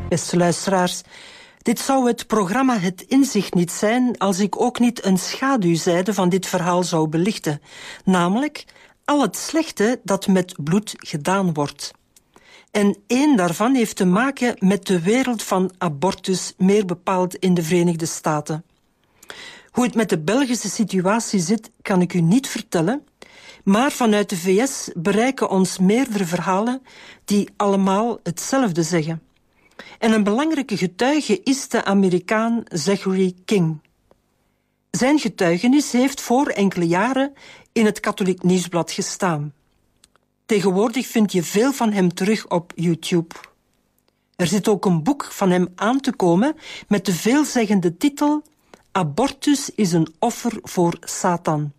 Beste luisteraars, dit zou het programma Het Inzicht niet zijn als ik ook niet een schaduwzijde van dit verhaal zou belichten. Namelijk al het slechte dat met bloed gedaan wordt. En één daarvan heeft te maken met de wereld van abortus, meer bepaald in de Verenigde Staten. Hoe het met de Belgische situatie zit, kan ik u niet vertellen, maar vanuit de VS bereiken ons meerdere verhalen die allemaal hetzelfde zeggen. En een belangrijke getuige is de Amerikaan Zachary King. Zijn getuigenis heeft voor enkele jaren in het Katholiek Nieuwsblad gestaan. Tegenwoordig vind je veel van hem terug op YouTube. Er zit ook een boek van hem aan te komen met de veelzeggende titel Abortus is een offer voor Satan.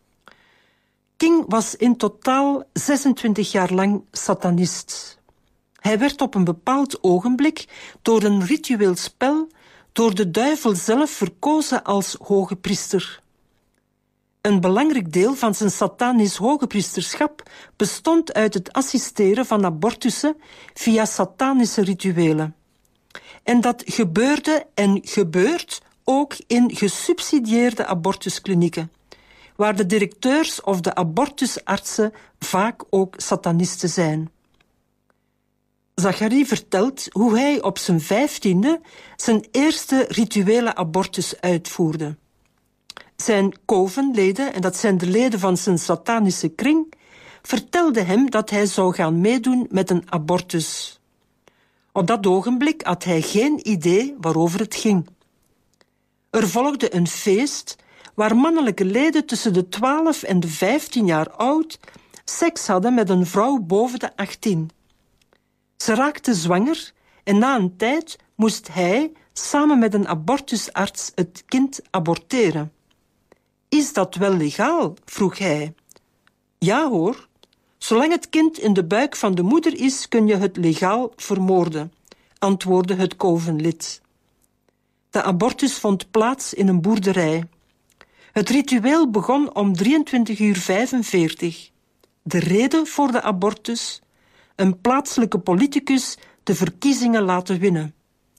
King was in totaal 26 jaar lang satanist. Hij werd op een bepaald ogenblik door een ritueel spel door de duivel zelf verkozen als hoge priester. Een belangrijk deel van zijn satanisch hogepriesterschap bestond uit het assisteren van abortussen via satanische rituelen. En dat gebeurde en gebeurt ook in gesubsidieerde abortusklinieken, waar de directeurs of de abortusartsen vaak ook satanisten zijn. Zachary vertelt hoe hij op zijn 15e zijn eerste rituele abortus uitvoerde. Zijn covenleden, en dat zijn de leden van zijn satanische kring, vertelden hem dat hij zou gaan meedoen met een abortus. Op dat ogenblik had hij geen idee waarover het ging. Er volgde een feest waar mannelijke leden tussen de 12 en de 15 jaar oud seks hadden met een vrouw boven de 18. Ze raakte zwanger en na een tijd moest hij samen met een abortusarts het kind aborteren. Is dat wel legaal? Vroeg hij. Ja hoor, zolang het kind in de buik van de moeder is, kun je het legaal vermoorden, antwoordde het covenlid. De abortus vond plaats in een boerderij. Het ritueel begon om 23:45. De reden voor de abortus? Een plaatselijke politicus de verkiezingen laten winnen.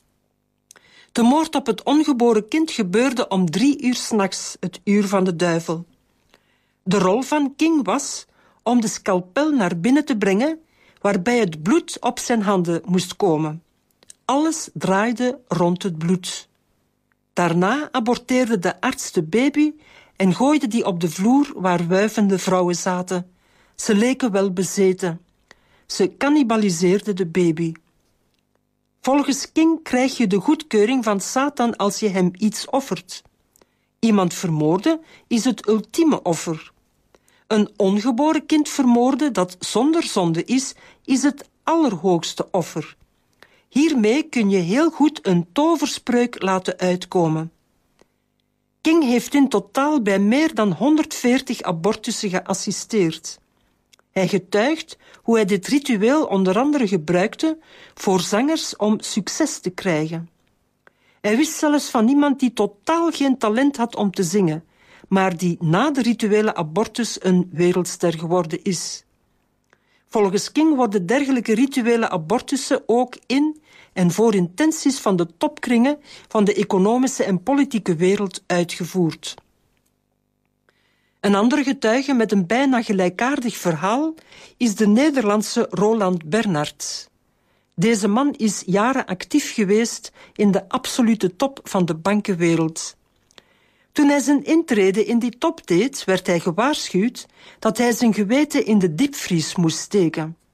De moord op het ongeboren kind gebeurde om 3 uur 's nachts, het uur van de duivel. De rol van King was om de scalpel naar binnen te brengen, waarbij het bloed op zijn handen moest komen. Alles draaide rond het bloed. Daarna aborteerde de arts de baby en gooide die op de vloer waar wuivende vrouwen zaten. Ze leken wel bezeten. Ze cannibaliseerde de baby. Volgens King krijg je de goedkeuring van Satan als je hem iets offert. Iemand vermoorden is het ultieme offer. Een ongeboren kind vermoorden dat zonder zonde is het allerhoogste offer. Hiermee kun je heel goed een toverspreuk laten uitkomen. King heeft in totaal bij meer dan 140 abortussen geassisteerd. Hij getuigt hoe hij dit ritueel onder andere gebruikte voor zangers om succes te krijgen. Hij wist zelfs van iemand die totaal geen talent had om te zingen, maar die na de rituele abortus een wereldster geworden is. Volgens King worden dergelijke rituele abortussen ook in en voor intenties van de topkringen van de economische en politieke wereld uitgevoerd. Een andere getuige met een bijna gelijkaardig verhaal is de Nederlandse Roland Bernhard. Deze man is jaren actief geweest in de absolute top van de bankenwereld. Toen hij zijn intrede in die top deed, werd hij gewaarschuwd dat hij zijn geweten in de diepvries moest steken.